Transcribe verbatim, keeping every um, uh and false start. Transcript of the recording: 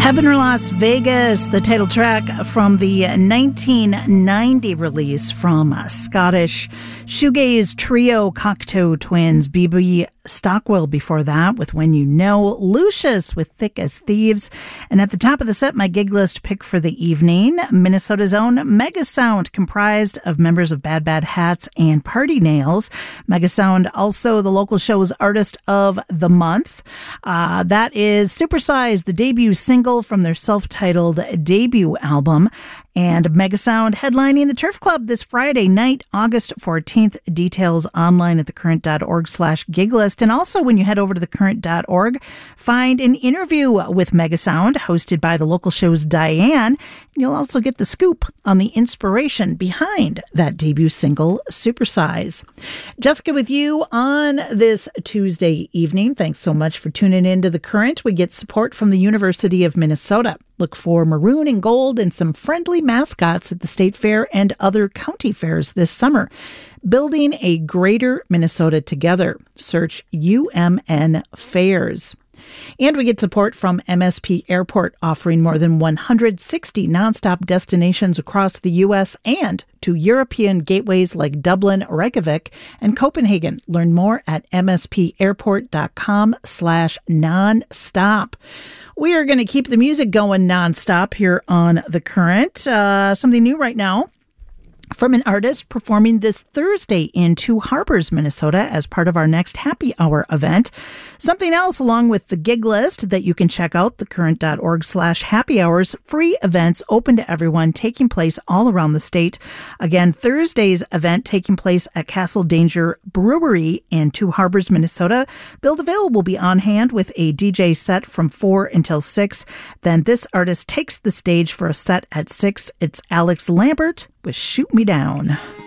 Heaven or Las Vegas, the title track from the nineteen ninety release from Scottish shoegaze trio Cocteau Twins. B B Stockwell before that with When You Know, Lucius with Thick as Thieves, and at the top of the set, my gig list pick for the evening, Minnesota's own Megasound, comprised of members of Bad Bad Hats and Party Nails. Megasound, also the local show's Artist of the Month. Uh, that is Supersize, the debut single from their self-titled debut album. And Megasound headlining the Turf Club this Friday night, August fourteenth. Details online at thecurrent.org slash giglist. And also when you head over to thecurrent dot org, find an interview with Megasound hosted by the local show's Diane. And you'll also get the scoop on the inspiration behind that debut single, Supersize. Jessica with you on this Tuesday evening. Thanks so much for tuning in to The Current. We get support from the University of Minnesota. Look for maroon and gold and some friendly mascots at the State Fair and other county fairs this summer. Building a greater Minnesota together. Search U M N Fairs. And we get support from M S P Airport, offering more than one hundred sixty nonstop destinations across the U S and to European gateways like Dublin, Reykjavik, and Copenhagen. Learn more at mspairport.com slash nonstop. We are going to keep the music going nonstop here on The Current. Uh, something new right now from an artist performing this Thursday in Two Harbors, Minnesota, as part of our next happy hour event. Something else along with the gig list that you can check out, thecurrent.org slash happy hours, free events open to everyone taking place all around the state. Again, Thursday's event taking place at Castle Danger Brewery in Two Harbors, Minnesota. Build Avail will be on hand with a D J set from four until six. Then this artist takes the stage for a set at six. It's Alex Lambert with Shoot Me Down.